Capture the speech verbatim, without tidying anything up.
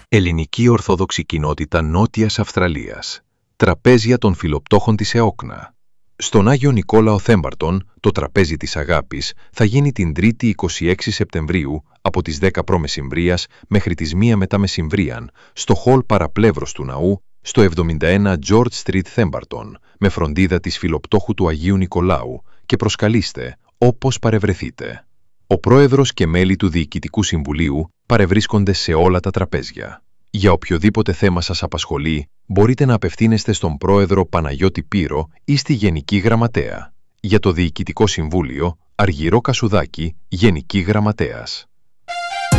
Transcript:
Ελληνική Ορθόδοξη Κοινότητα Νότιας Αυστραλίας. Τραπέζια των Φιλοπτώχων της ΕΟΚΝΑ. Στον Άγιο Νικόλαο Θέμπαρτον, το τραπέζι της αγάπης θα γίνει την Τρίτη είκοσι έξι Σεπτεμβρίου από τις δέκα π.Μ. μέχρι τις μία μετά μεσημβρίαν στο χολ παραπλεύρος του ναού στο εβδομήντα ένα George Street Θέμπαρτον με φροντίδα της Φιλοπτώχου του Αγίου Νικολάου και προσκαλείστε όπως παρευρεθείτε. Ο πρόεδρος και μέλη του Διοικητικού Συμβουλίου παρευρίσκονται σε όλα τα τραπέζια. Για οποιοδήποτε θέμα σας απασχολεί, μπορείτε να απευθύνεστε στον πρόεδρο Παναγιώτη Πύρο ή στη Γενική Γραμματέα. Για το Διοικητικό Συμβούλιο, Αργυρό Κασουδάκη, Γενική Γραμματέας.